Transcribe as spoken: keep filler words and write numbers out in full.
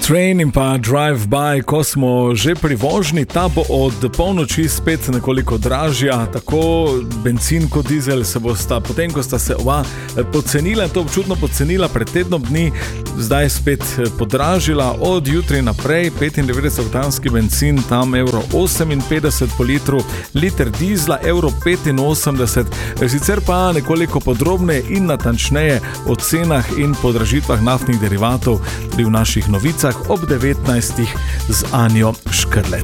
Train in pa Drive By, ko smo že pri vožnji, ta bo od polnoči spet nekoliko dražja, tako bencin kot dizel se bosta, potem ko sta se oba pocenila, to občutno pocenila pred tednom dni, zdaj spet podražila, od jutri naprej petindevetdeset oktanski bencin, tam evro oseminpetdeset po litru, liter dizla evro petinosemdeset, sicer pa nekoliko podrobneje in natančneje o cenah in podražitvah naftnih derivatov tudi v naših novicah ob devetnajstih z Anjo Škrlec.